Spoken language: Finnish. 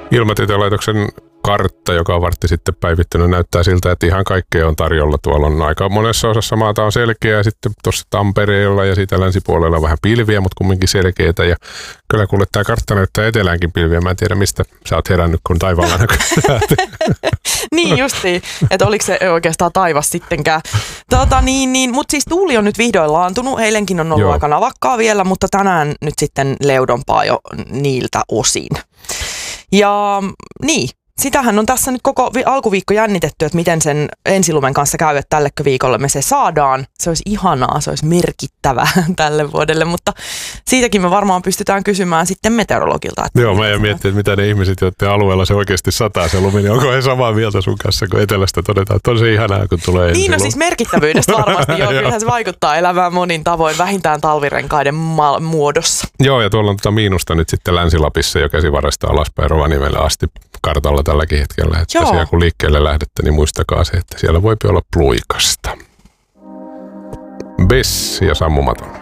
Ilmatieteen laitoksen kartta, joka on vartti sitten päivittynyt, näyttää siltä, että ihan kaikkea on tarjolla. Tuolla on aika monessa osassa maata on selkeä ja sitten tuossa Tampereella ja siitä länsipuolella on vähän pilviä, mutta kumminkin selkeitä. Ja kyllä kuule, tämä kartta näyttää eteläänkin pilviä. Mä en tiedä, mistä sä oot herännyt, kun taivaalla näkyy. Niin justiin, että oliko se oikeastaan taivas sittenkään. Mutta siis tuuli on nyt vihdoin laantunut. Eilenkin on ollut aika navakkaa vielä, mutta tänään nyt sitten leudompaa jo niiltä osin. Ja niin. Sitähän on tässä nyt koko alkuviikko jännitetty, että miten sen ensilumen kanssa käy, että tällekö viikolle me se saadaan. Se olisi ihanaa, se olisi merkittävää tälle vuodelle, mutta siitäkin me varmaan pystytään kysymään sitten meteorologilta. Joo, mä en miettiä, että mitä ne ihmiset, joiden alueella se oikeasti sataa se lumi, niin onko he samaa mieltä sun kanssa, kun etelästä todetaan, että on se ihanaa, kun tulee ensilumi. Niin, no siis merkittävyydestä varmasti, joo, kyllähän se vaikuttaa elämään monin tavoin, vähintään talvirenkaiden muodossa. Joo, ja tuolla on miinusta nyt sitten Länsi-Lapissa jo Käsivarresta alaspäin Rovaniemelle asti kartalla tälläkin hetkellä. Että siellä kun liikkeelle lähdette, niin muistakaa se, että siellä voi olla pluikasta. Bessi ja sammumaton.